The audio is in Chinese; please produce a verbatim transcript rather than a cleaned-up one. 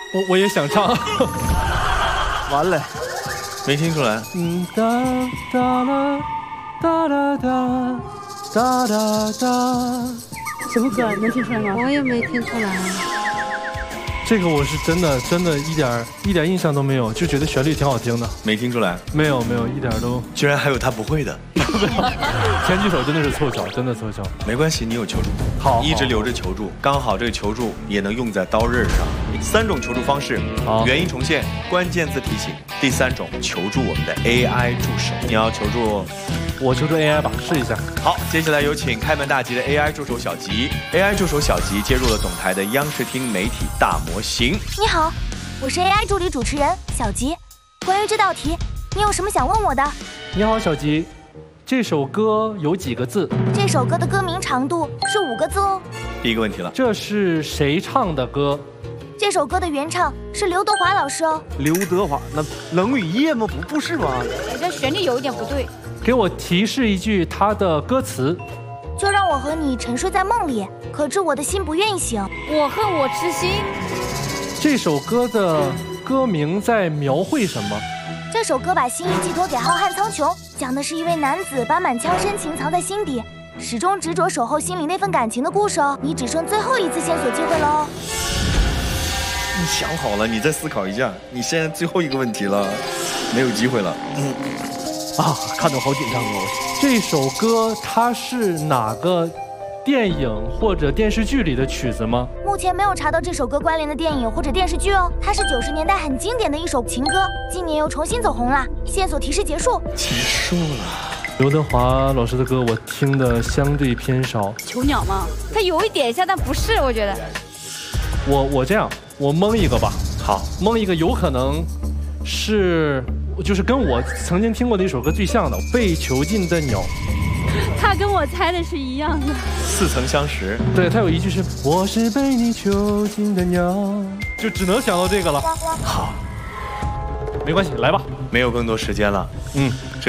我我也想唱。 完了， 没听出来。 嗯哒哒啦哒啦哒哒哒哒。 什么歌？能听出来吗？ 我也没听出来。 这个我是真的真的一点一点印象都没有，就觉得旋律挺好听的。 没听出来？ 没有没有，一点都。 居然还有他不会的。 前几首真的是凑巧，真的凑巧。 没关系，你有求助。 好， 一直留着求助，刚好这个求助也能用在刀刃上。三种求助方式，原因重现，关键字提醒。第三种求助我们的 A I 助手，你要求助。 我求助 A I 吧，试一下。 好，接下来有请开门大吉的 A I 助手小吉。A I 助手小吉接入了总台的央视听媒体大模型。 你好，我是 A I 助理主持人小吉。关于这道题，你有什么想问我的？ 你好，小吉。这首歌有几个字？ 这首歌的歌名长度是五个字哦。 第一个问题了， 这是谁唱的歌？ 这首歌的原唱是刘德华老师哦。 刘德华那冷雨夜吗？不不是吧？ 我觉得旋律有一点不对。 给我提示一句他的歌词。 就让我和你沉睡在梦里，可知我的心不愿意醒。 我恨我痴心。 这首歌的歌名在描绘什么？ 这首歌把心意寄托给浩瀚苍穹，讲的是一位男子把满腔深情藏在心底，始终执着守候心里那份感情的故事哦。你只剩最后一次线索机会了哦。 你想好了，你再思考一下。你现在最后一个问题了，没有机会了。嗯。 啊，看得我好紧张哦。 这首歌它是哪个电影或者电视剧里的曲子吗？ 目前没有查到这首歌关联的电影或者电视剧哦。它是九十年代很经典的一首情歌，今年又重新走红了。线索提示结束。 结束了。 刘德华老师的歌我听的相对偏少。 囚鸟嘛，它有一点像，但不是，我觉得。 我我这样，我蒙一个吧。 好， 蒙一个，有可能是。就是跟我曾经听过的一首歌最像的《被囚禁的鸟》， 他跟我猜的是一样的。 似曾相识。 对，他有一句是“我是被你囚禁的鸟”，就只能想到这个了。 好， 没关系，来吧。 没有更多时间了。 嗯。